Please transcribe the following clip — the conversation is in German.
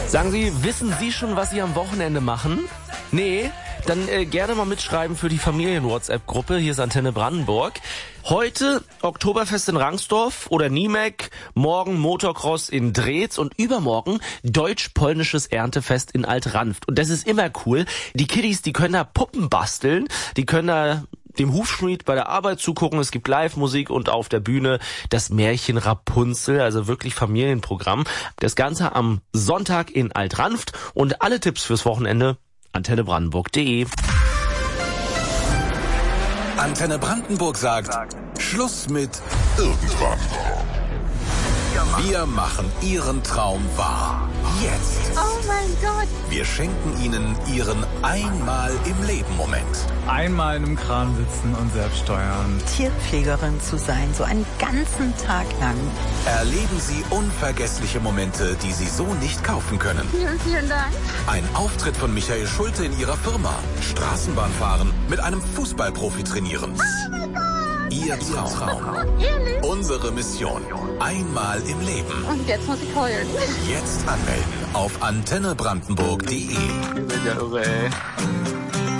Sagen Sie, wissen Sie schon, was Sie am Wochenende machen? Nee? Dann gerne mal mitschreiben für die Familien-WhatsApp-Gruppe. Hier ist Antenne Brandenburg. Heute Oktoberfest in Rangsdorf oder Niemek, morgen Motocross in Drez und übermorgen deutsch-polnisches Erntefest in Alt-Ranft. Und das ist immer cool. Die Kiddies, die können da Puppen basteln, die können da dem Hufschmied bei der Arbeit zugucken. Es gibt Live-Musik und auf der Bühne das Märchen Rapunzel, also wirklich Familienprogramm. Das Ganze am Sonntag in Alt-Ranft und alle Tipps fürs Wochenende antennebrandenburg.de. Antenne Brandenburg sagt, Schluss mit irgendwann. Wir machen Ihren Traum wahr. Jetzt. Oh mein Gott. Wir schenken Ihnen Ihren Einmal im Leben Moment. Einmal in einem Kran sitzen und selbst steuern. Tierpflegerin zu sein, so einen ganzen Tag lang. Erleben Sie unvergessliche Momente, die Sie so nicht kaufen können. Vielen Dank. Ein Auftritt von Michael Schulte in Ihrer Firma. Straßenbahn fahren, mit einem Fußballprofi trainieren. Oh mein Gott. Ihr Traum. Ehrlich? Unsere Mission. Einmal im Leben. Und jetzt muss ich heulen. Jetzt anmelden auf antennebrandenburg.de. Ihr seid ja irre, ey.